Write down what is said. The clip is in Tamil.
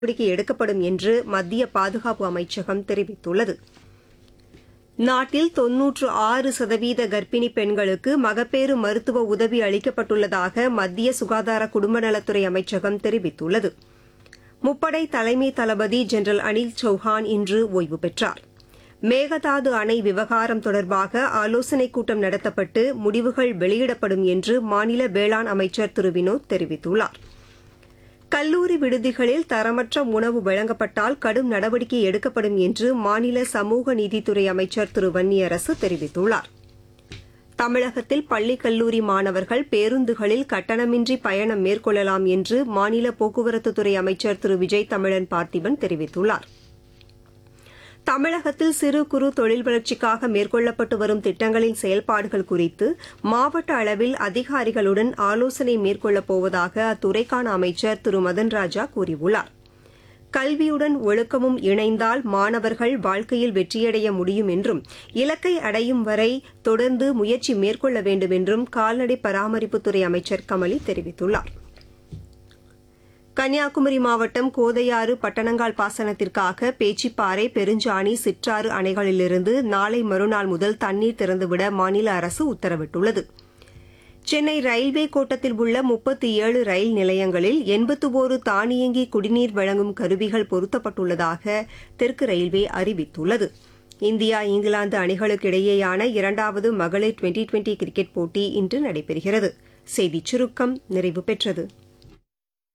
நடவடிக்கை எடுக்கப்படும் என்று மத்திய பாதுகாப்பு அமைச்சகம் தெரிவித்துள்ளது. நாட்டில் 96% கர்ப்பிணி பெண்களுக்கு மகப்பேறு மருத்துவ உதவி அளிக்கப்பட்டுள்ளதாக மத்திய சுகாதார குடும்ப நலத்துறை அமைச்சகம் தெரிவித்துள்ளது. முப்படை தலைமை தளபதி ஜெனரல் அனில் சௌஹான் இன்று ஓய்வு பெற்றார். மேகதாது அணை விவகாரம் தொடர்பாக ஆலோசனைக் கூட்டம் நடத்தப்பட்டு முடிவுகள் வெளியிடப்படும் என்று மாநில வேளாண் அமைச்சர் திரு வினோத் தெரிவித்துள்ளார். கல்லூரி விடுதிகளில் தரமற்ற உணவு வழங்கப்பட்டால் கடும் நடவடிக்கை எடுக்கப்படும் என்று மாநில சமூக நீதித்துறை அமைச்சர் திரு வன்னியரசு தெரிவித்துள்ளார். தமிழகத்தில் பள்ளி கல்லூரி மாணவர்கள் பேருந்துகளில் கட்டணமின்றி பயணம் மேற்கொள்ளலாம் என்று மாநில போக்குவரத்துத்துறை அமைச்சர் திரு விஜய் தமிழன் பார்த்திபன் தெரிவித்துள்ளார். தமிழகத்தில் சிறு குறு தொழில் வளர்ச்சிக்காக மேற்கொள்ளப்பட்டு வரும் திட்டங்களின் செயல்பாடுகள் குறித்து மாவட்ட அளவில் அதிகாரிகளுடன் ஆலோசனை மேற்கொள்ளப் போவதாக அத்துறைக்கான அமைச்சர் திரு மதன் ராஜா கூறியுள்ளார். கல்வியுடன் ஒழுக்கமும் இணைந்தால் மாணவர்கள் வாழ்க்கையில் வெற்றியடைய முடியும் என்றும் இலக்கை அடையும் வரை தொடர்ந்து முயற்சி மேற்கொள்ள வேண்டும் என்றும் கால்நடை பராமரிப்புத்துறை அமைச்சர் கமலி தெரிவித்துள்ளார். கன்னியாகுமரி மாவட்டம் கோதையாறு பட்டணங்கால் பாசனத்திற்காக பேச்சிப்பாறை, பெருஞ்சாணி, சிற்றாறு அணைகளிலிருந்து நாளை மறுநாள் முதல் தண்ணீர் திறந்துவிட மாநில அரசு உத்தரவிட்டுள்ளது. சென்னை ரயில்வே கோட்டத்தில் உள்ள 37 ரயில் நிலையங்களில் 81 தானியங்கி குடிநீர் வழங்கும் கருவிகள் பொருத்தப்பட்டுள்ளதாக தெற்கு ரயில்வே அறிவித்துள்ளது. இந்தியா இங்கிலாந்து அணிகளுக்கு இடையேயான 2வது மகளிர் டுவெண்டி கிரிக்கெட் போட்டி இன்று நடைபெறுகிறது. செய்திச் சுருக்கம் நிறைவு பெற்றது.